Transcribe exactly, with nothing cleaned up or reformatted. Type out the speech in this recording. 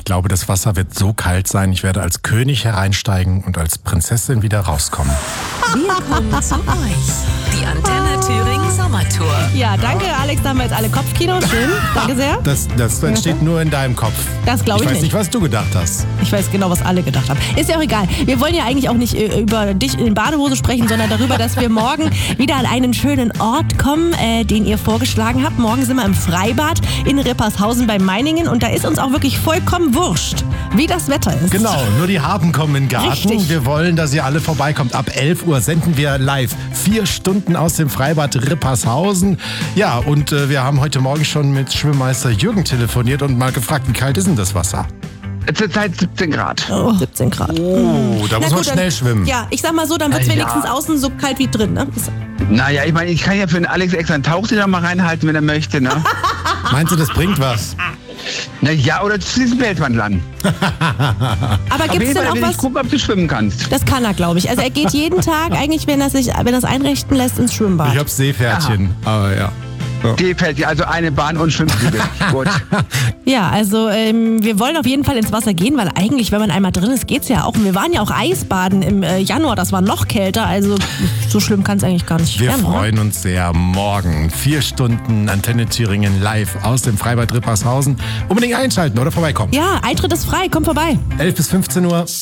Ich glaube, das Wasser wird so kalt sein, ich werde als König hereinsteigen und als Prinzessin wieder rauskommen. Wir kommen zu euch. Die Antenne Thüringen Sommertour. Ja, danke Alex, da haben wir jetzt alle Kopfkino. Schön, danke sehr. Das, das entsteht nur in deinem Kopf. Das glaube ich, ich weiß nicht. nicht, was du gedacht hast. Ich weiß genau, was alle gedacht haben. Ist ja auch egal. Wir wollen ja eigentlich auch nicht äh, über dich in Badehose sprechen, sondern darüber, dass wir morgen wieder an einen schönen Ort kommen, äh, den ihr vorgeschlagen habt. Morgen sind wir im Freibad in Rippershausen bei Meiningen und da ist uns auch wirklich vollkommen wurscht, wie das Wetter ist. Genau, nur die Harten kommen in den Garten. Richtig. Wir wollen, dass ihr alle vorbeikommt. Ab elf Uhr senden wir live. Vier Stunden aus dem Freibad Rippershausen. Ja, und äh, wir haben heute Morgen schon mit Schwimmmeister Jürgen telefoniert und mal gefragt, wie kalt ist denn das Wasser? Zurzeit siebzehn Grad. Oh, siebzehn Grad. Oh, da Na muss man gut, schnell dann, schwimmen. Ja, ich sag mal so, dann wird es Ja. wenigstens außen so kalt wie drin. Ne? Ist- Naja, ich meine, ich kann ja für den Alex extra einen Tauchsieder noch mal reinhalten, wenn er möchte, ne? Meinst du, das bringt was? Na ja, oder du ziehst den Bellwand an. Aber Auf gibt es jeden denn Fall, auch will ich was? gucken, ob du schwimmen kannst. Das kann er, glaube ich. Also er geht jeden Tag eigentlich, wenn er sich, wenn er es einrichten lässt, ins Schwimmbad. Ich hab Seepferdchen, aber ja. Die fällt dir also eine Bahn und Schwimmflügel. Gut. Ja, also ähm, wir wollen auf jeden Fall ins Wasser gehen, weil eigentlich, wenn man einmal drin ist, geht's ja auch. Und wir waren ja auch Eisbaden im äh, Januar, das war noch kälter, also so schlimm kann es eigentlich gar nicht Wir werden. freuen uns sehr. Morgen vier Stunden Antenne Thüringen live aus dem Freibad Rippershausen. Unbedingt einschalten oder vorbeikommen. Ja, Eintritt ist frei, komm vorbei. elf bis fünfzehn Uhr.